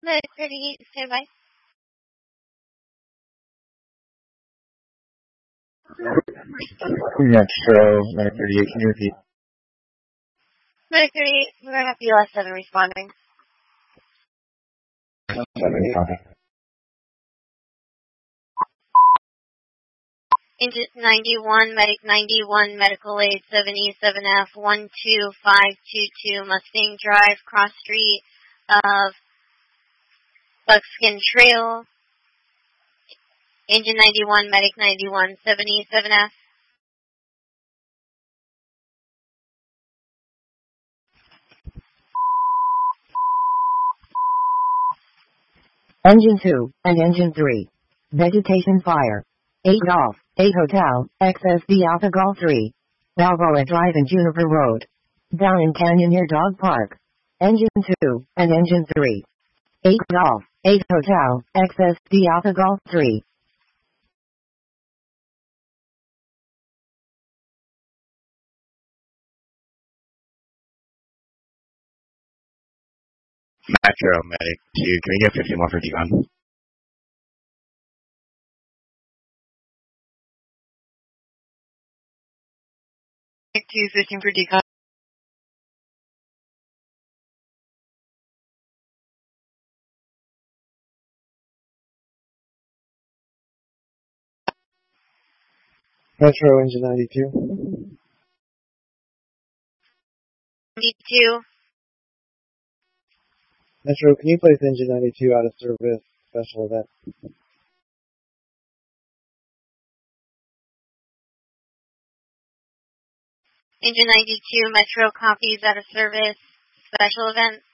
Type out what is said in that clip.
Medic 38, standby. Metro, Medic 38, can you repeat? Medic 38, we're going to have BLS 7 responding. 7, copy. Engine 91, Medic 91, Medical Aid 77F 12522, Mustang Drive, cross street of Buckskin Trail. Engine 91, Medic 91, 77F. Engine 2 and Engine 3. Vegetation fire. 8 Golf, 8 Hotel, XSD Alpha Golf 3. Balboa Drive and Juniper Road. Down in Canyon near Dog Park. Engine 2 and Engine 3. 8 Golf, 8 Hotel, XSD Alpha Golf 3. Metro, Medic 2, can we get 50 more for decon? Medic 2, 15 for decon. Metro, Engine 92. 92. Metro, can you place Engine 92 out of service, special event? Engine 92, Metro copies out of service, special event.